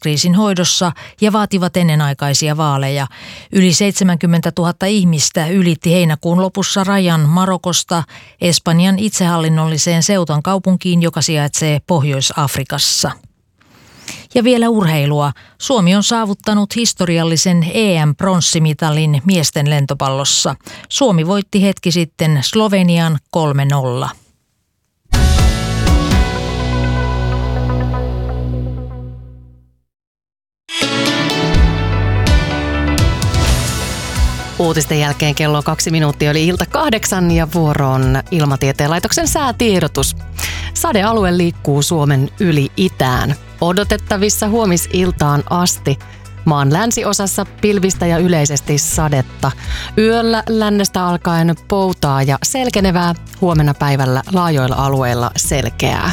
talouskriisin hoidossa ja vaativat ennenaikaisia vaaleja. Yli 70 000 ihmistä ylitti heinäkuun lopussa rajan Marokosta Espanjan itsehallinnolliseen Ceutan kaupunkiin, joka sijaitsee Pohjois-Afrikassa. Ja vielä urheilua. Suomi on saavuttanut historiallisen EM-pronssimitalin miesten lentopallossa. Suomi voitti hetki sitten Slovenian 3-0. Uutisten jälkeen kello 2 minuuttia oli ilta 8 ja vuoroon Ilmatieteen laitoksen säätiedotus. Sadealue liikkuu Suomen yli itään. Odotettavissa huomisiltaan asti. Maan länsiosassa pilvistä ja yleisesti sadetta. Yöllä lännestä alkaen poutaa ja selkenevää. Huomenna päivällä laajoilla alueilla selkeää.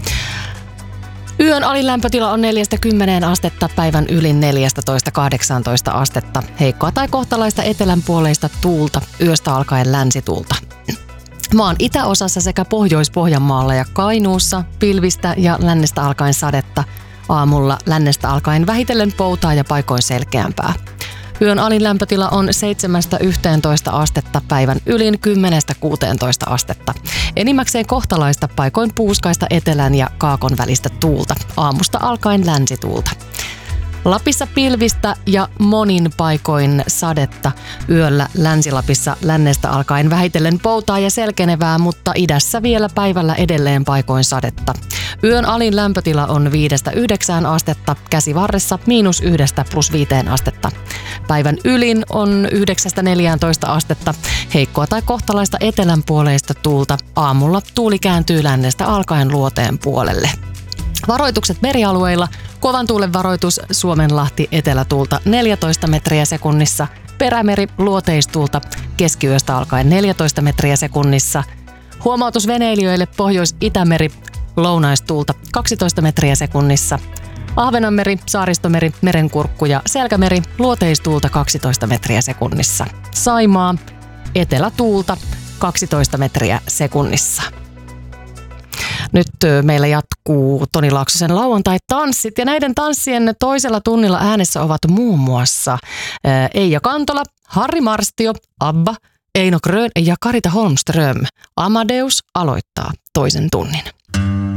Yön alin lämpötila on 4-10 astetta, päivän ylin 14-18 astetta. Heikkoa tai kohtalaista etelänpuoleista tuulta, yöstä alkaen länsituulta. Maan itäosassa sekä Pohjois-Pohjanmaalla ja Kainuussa pilvistä ja lännestä alkaen sadetta. Aamulla lännestä alkaen vähitellen poutaa ja paikoin selkeämpää. Yön alin lämpötila on 7-11 astetta, päivän ylin 10-16 astetta. Enimmäkseen kohtalaista, paikoin puuskaista etelän ja kaakon välistä tuulta. Aamusta alkaen länsituulta. Lapissa pilvistä ja monin paikoin sadetta. Yöllä Länsi-Lapissa lännestä alkaen vähitellen poutaa ja selkenevää, mutta idässä vielä päivällä edelleen paikoin sadetta. Yön alin lämpötila on 5-9 astetta, Käsivarressa -1 + 5 astetta. Päivän ylin on 9-14 astetta, heikkoa tai kohtalaista etelänpuoleista tuulta. Aamulla tuuli kääntyy lännestä alkaen luoteen puolelle. Varoitukset merialueilla. Kovan tuulen varoitus Suomenlahti etelätuulta 14 metriä sekunnissa. Perämeri luoteistuulta keskiyöstä alkaen 14 metriä sekunnissa. Huomautus veneilijöille Pohjois-Itämeri lounaistuulta 12 metriä sekunnissa. Ahvenanmeri, Saaristomeri, Merenkurkku ja Selkämeri luoteistuulta 12 metriä sekunnissa. Saimaa etelätuulta 12 metriä sekunnissa. Nyt meillä jatkuu Toni Laaksosen lauantai-tanssit ja näiden tanssien toisella tunnilla äänessä ovat muun muassa Eija Kantola, Harri Marstio, Abba, Eino Grön ja Karita Holmström. Amadeus aloittaa toisen tunnin.